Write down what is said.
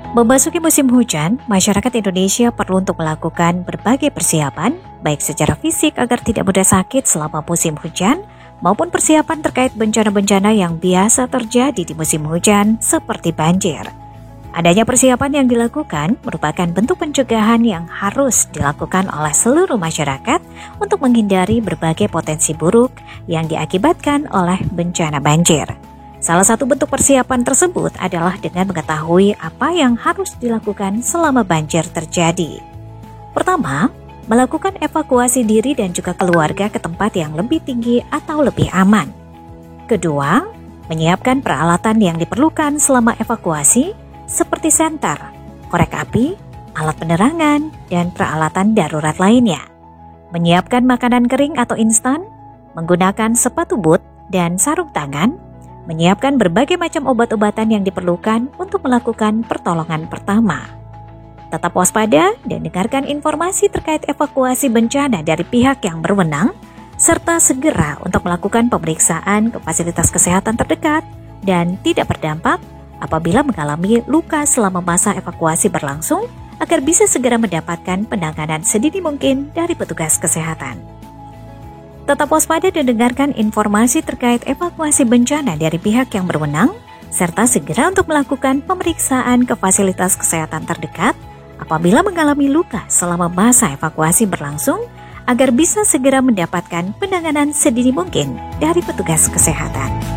Memasuki musim hujan, masyarakat Indonesia perlu untuk melakukan berbagai persiapan, baik secara fisik agar tidak mudah sakit selama musim hujan, maupun persiapan terkait bencana-bencana yang biasa terjadi di musim hujan, seperti banjir. Adanya persiapan yang dilakukan merupakan bentuk pencegahan yang harus dilakukan oleh seluruh masyarakat untuk menghindari berbagai potensi buruk yang diakibatkan oleh bencana banjir. Salah satu bentuk persiapan tersebut adalah dengan mengetahui apa yang harus dilakukan selama banjir terjadi. Pertama, melakukan evakuasi diri dan juga keluarga ke tempat yang lebih tinggi atau lebih aman. Kedua, menyiapkan peralatan yang diperlukan selama evakuasi seperti senter, korek api, alat penerangan, dan peralatan darurat lainnya. Menyiapkan makanan kering atau instan, menggunakan sepatu boot dan sarung tangan, menyiapkan berbagai macam obat-obatan yang diperlukan untuk melakukan pertolongan pertama. Tetap waspada dan dengarkan informasi terkait evakuasi bencana dari pihak yang berwenang, serta segera untuk melakukan pemeriksaan ke fasilitas kesehatan terdekat dan tidak berdampak apabila mengalami luka selama masa evakuasi berlangsung agar bisa segera mendapatkan penanganan sedini mungkin dari petugas kesehatan. Tetap waspada dan dengarkan informasi terkait evakuasi bencana dari pihak yang berwenang, serta segera untuk melakukan pemeriksaan ke fasilitas kesehatan terdekat apabila mengalami luka selama masa evakuasi berlangsung, agar bisa segera mendapatkan penanganan sedini mungkin dari petugas kesehatan.